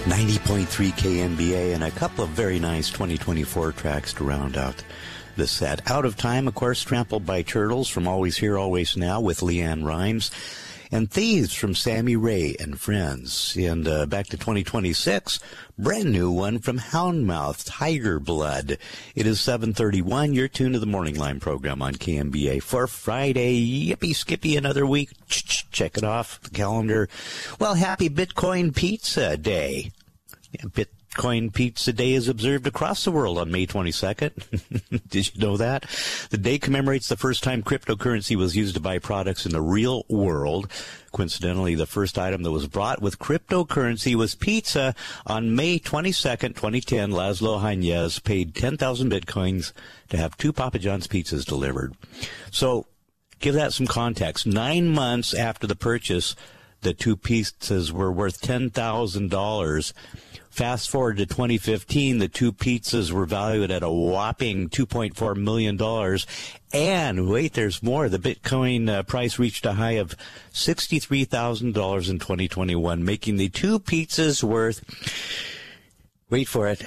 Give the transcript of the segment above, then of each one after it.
90.3 KNBA and a couple of very nice 2024 tracks to round out the set. Out of Time, of course, Trampled by Turtles from Always Here, Always Now with Leanne Rimes. And Thieves from Sammy Ray and Friends. And back to 2026, brand new one from Houndmouth, Tiger Blood. It is 7:31. You're tuned to the Morning Line program on KNBA for Friday. Yippee skippy, another week. Check it off the calendar. Well, happy Bitcoin Pizza Day. Yeah, Bitcoin Pizza Day is observed across the world on May 22nd. Did you know that? The day commemorates the first time cryptocurrency was used to buy products in the real world. Coincidentally, the first item that was bought with cryptocurrency was pizza. On May 22nd, 2010, Laszlo Hanyecz paid 10,000 Bitcoins to have 2 Papa John's pizzas delivered. So, give that some context. 9 months after the purchase, the 2 pizzas were worth $10,000. Fast forward to 2015, the 2 pizzas were valued at a whopping $2.4 million. And wait, there's more. The Bitcoin price reached a high of $63,000 in 2021, making the 2 pizzas worth, wait for it,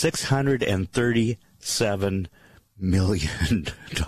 $637 million.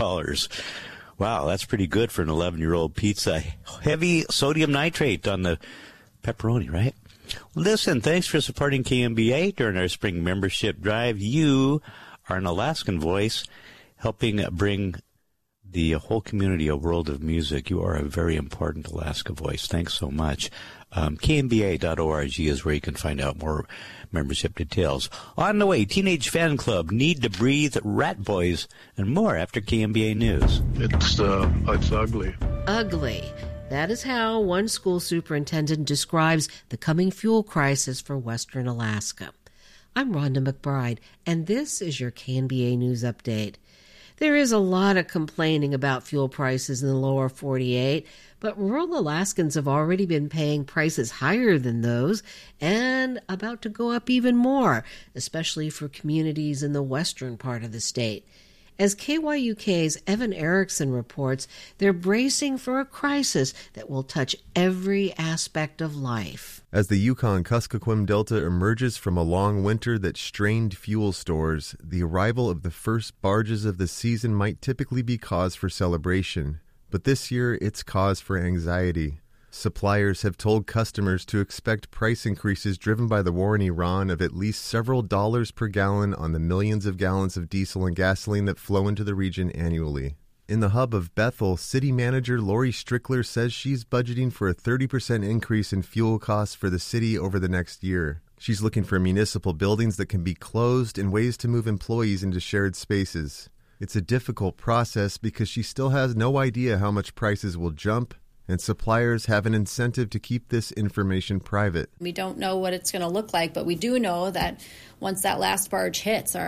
Wow, that's pretty good for an 11-year-old pizza. Heavy sodium nitrate on the pepperoni, right? Listen, thanks for supporting KNBA during our spring membership drive. You are an Alaskan voice helping bring the whole community a world of music. You are a very important Alaska voice. Thanks so much. KNBA.org is where you can find out more membership details. On the way, Teenage Fan Club, Need to Breathe, Rat Boys, and more after KNBA News. It's ugly. Ugly. That is how one school superintendent describes the coming fuel crisis for Western Alaska. I'm Rhonda McBride, and this is your KNBA News Update. There is a lot of complaining about fuel prices in the lower 48, but rural Alaskans have already been paying prices higher than those and about to go up even more, especially for communities in the western part of the state. As KYUK's Evan Erickson reports, they're bracing for a crisis that will touch every aspect of life. As the Yukon-Kuskokwim Delta emerges from a long winter that strained fuel stores, the arrival of the first barges of the season might typically be cause for celebration. But this year, it's cause for anxiety. Suppliers have told customers to expect price increases driven by the war in Iran of at least several dollars per gallon on the millions of gallons of diesel and gasoline that flow into the region annually. In the hub of Bethel, city manager Lori Strickler says she's budgeting for a 30% increase in fuel costs for the city over the next year. She's looking for municipal buildings that can be closed and ways to move employees into shared spaces. It's a difficult process because she still has no idea how much prices will jump, and suppliers have an incentive to keep this information private. We don't know what it's going to look like, but we do know that once that last barge hits, our